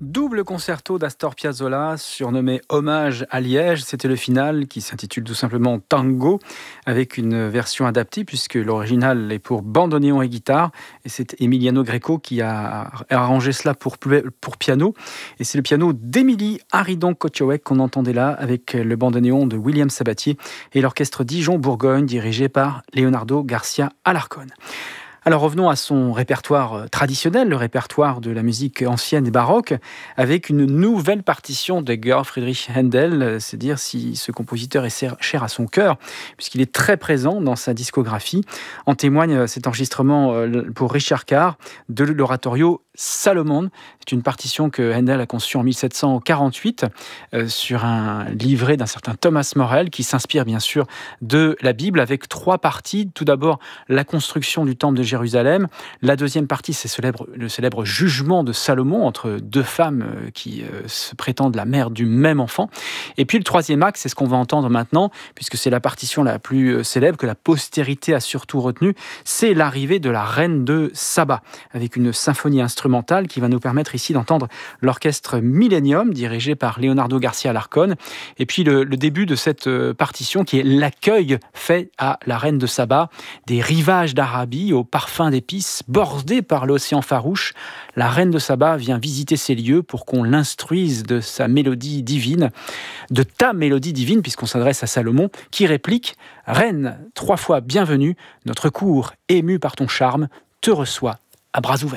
Double concerto d'Astor Piazzolla, surnommé Hommage à Liège. C'était le final qui s'intitule tout simplement Tango, avec une version adaptée puisque l'original est pour bandoneon et guitare. Et c'est Emiliano Greco qui a arrangé cela pour piano. Et c'est le piano d'Émilie Haridon-Kotioek qu'on entendait là avec le bandoneon de William Sabatier et l'orchestre Dijon-Bourgogne dirigé par Leonardo Garcia Alarcón. Alors revenons à son répertoire traditionnel, le répertoire de la musique ancienne et baroque, avec une nouvelle partition de Georg Friedrich Händel, c'est dire si ce compositeur est cher à son cœur, puisqu'il est très présent dans sa discographie. En témoigne cet enregistrement pour Richard Carr de l'oratorio Salomon. C'est une partition que Händel a conçue en 1748 sur un livret d'un certain Thomas Morel qui s'inspire bien sûr de la Bible avec 3 parties. Tout d'abord, la construction du temple de Jérusalem. La deuxième partie, c'est le célèbre jugement de Salomon entre 2 femmes qui se prétendent la mère du même enfant. Et puis le troisième acte, c'est ce qu'on va entendre maintenant, puisque c'est la partition la plus célèbre que la postérité a surtout retenue, c'est l'arrivée de la reine de Saba, avec une symphonie instrumentale qui va nous permettre ici d'entendre l'orchestre Millennium, dirigé par Leonardo Garcia Alarcón, et puis le début de cette partition qui est l'accueil fait à la reine de Saba, des rivages d'Arabie au parfum d'épices, bordé par l'océan farouche. La reine de Saba vient visiter ces lieux pour qu'on l'instruise de sa mélodie divine, de ta mélodie divine, puisqu'on s'adresse à Salomon, qui réplique « Reine, 3 fois bienvenue, notre cour, émue par ton charme, te reçoit à bras ouverts ».